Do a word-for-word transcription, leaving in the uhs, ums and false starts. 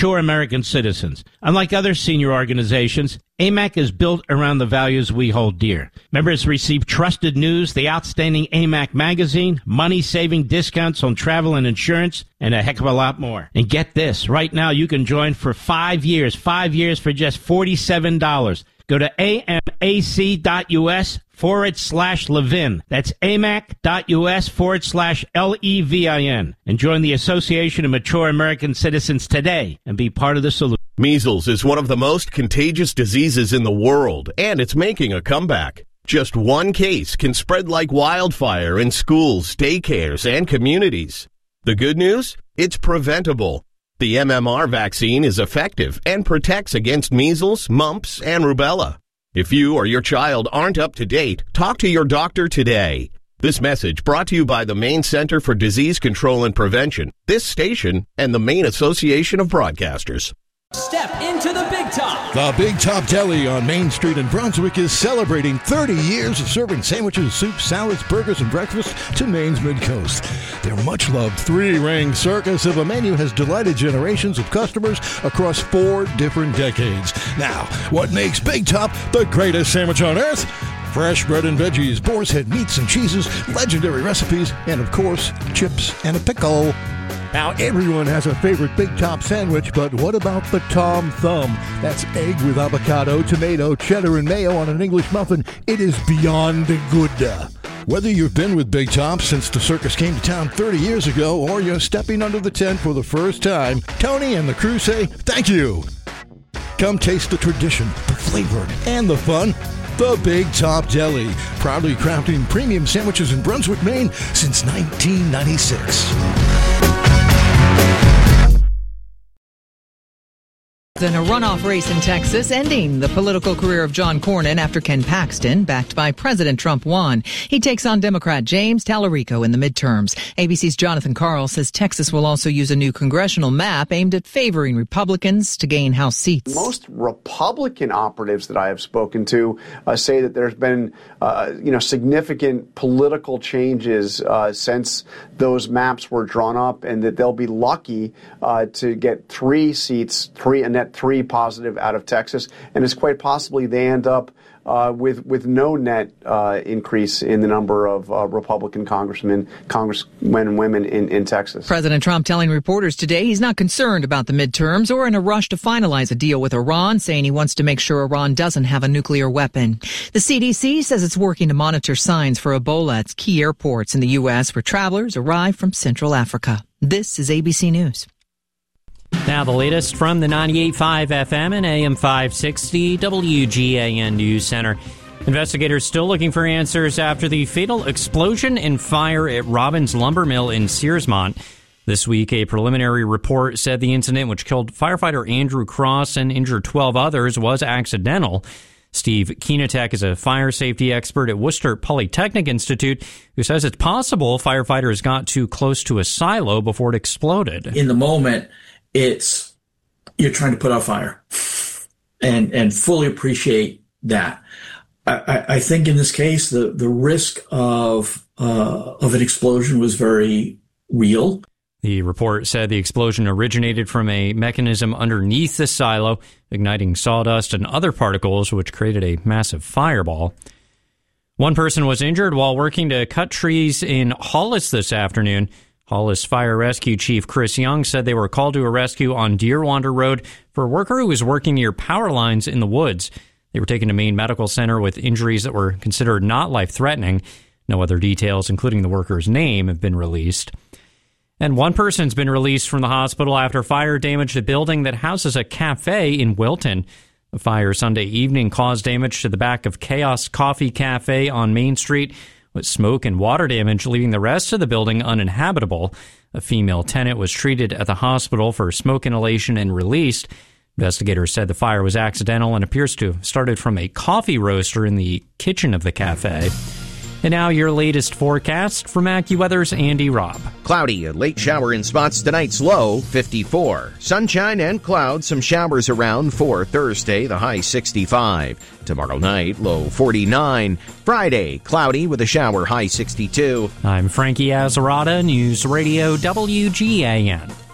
mature American citizens. Unlike other senior organizations, A M A C is built around the values we hold dear. Members receive trusted news, the outstanding A M A C magazine, money-saving discounts on travel and insurance, and a heck of a lot more. And get this, right now you can join for five years, five years for just forty-seven dollars. Go to amac.us forward slash Levin. That's amac.us forward slash L E V I N. And join the Association of Mature American Citizens today and be part of the solution. Measles is one of the most contagious diseases in the world, and it's making a comeback. Just one case can spread like wildfire in schools, daycares, and communities. The good news? It's preventable. The M M R vaccine is effective and protects against measles, mumps, and rubella. If you or your child aren't up to date, talk to your doctor today. This message brought to you by the Maine Center for Disease Control and Prevention, this station, and the Maine Association of Broadcasters. Step into the Big Top. The Big Top Deli on Main Street in Brunswick is celebrating thirty years of serving sandwiches, soups, salads, burgers, and breakfast to Maine's Mid-Coast. Their much-loved three-ring circus of a menu has delighted generations of customers across four different decades. Now, what makes Big Top the greatest sandwich on earth? Fresh bread and veggies, boar's head meats and cheeses, legendary recipes, and, of course, chips and a pickle. Now, everyone has a favorite Big Top sandwich, but what about the Tom Thumb? That's egg with avocado, tomato, cheddar, and mayo on an English muffin. It is beyond good. Whether you've been with Big Top since the circus came to town thirty years ago, or you're stepping under the tent for the first time, Tony and the crew say thank you. Come taste the tradition, the flavor, and the fun. The Big Top Deli, proudly crafting premium sandwiches in Brunswick, Maine since nineteen ninety-six. In a runoff race in Texas, ending the political career of John Cornyn after Ken Paxton, backed by President Trump, won. He takes on Democrat James Tallarico in the midterms. A B C's Jonathan Karl says Texas will also use a new congressional map aimed at favoring Republicans to gain House seats. Most Republican operatives that I have spoken to uh, say that there's been, uh, you know, significant political changes uh, since those maps were drawn up, and that they'll be lucky uh, to get three seats, three a net three positive out of Texas, and it's quite possibly they end up uh, with with no net uh, increase in the number of uh, Republican congressmen, congressmen and women in, in Texas. President Trump telling reporters today he's not concerned about the midterms or in a rush to finalize a deal with Iran, saying he wants to make sure Iran doesn't have a nuclear weapon. The C D C says it's working to monitor signs for Ebola at key airports in the U S where travelers arrive from Central Africa. This is A B C News. Now the latest from the ninety-eight point five F M and A M five sixty W G A N News Center. Investigators still looking for answers after the fatal explosion and fire at Robbins Lumber Mill in Searsmont. This week, a preliminary report said the incident, which killed firefighter Andrew Cross and injured twelve others, was accidental. Steve Kienetek is a fire safety expert at Worcester Polytechnic Institute who says it's possible firefighters got too close to a silo before it exploded. In the moment, it's you're trying to put out fire and and fully appreciate that. I, I think in this case, the, the risk of uh, of an explosion was very real. The report said the explosion originated from a mechanism underneath the silo, igniting sawdust and other particles, which created a massive fireball. One person was injured while working to cut trees in Hollis this afternoon. Hollis Fire Rescue Chief Chris Young said they were called to a rescue on Deerwander Road for a worker who was working near power lines in the woods. They were taken to Maine Medical Center with injuries that were considered not life-threatening. No other details, including the worker's name, have been released. And one person's been released from the hospital after fire damaged a building that houses a cafe in Wilton. The fire Sunday evening caused damage to the back of Chaos Coffee Cafe on Main Street, with smoke and water damage leaving the rest of the building uninhabitable. A female tenant was treated at the hospital for smoke inhalation and released. Investigators said the fire was accidental and appears to have started from a coffee roaster in the kitchen of the cafe. And now your latest forecast from AccuWeather's Andy Robb. Cloudy, a late shower in spots tonight's low, fifty-four. Sunshine and clouds, some showers around for Thursday, the high sixty-five. Tomorrow night, low forty-nine. Friday, cloudy with a shower, high sixty-two. I'm Frankie Azarada, News Radio W G A N.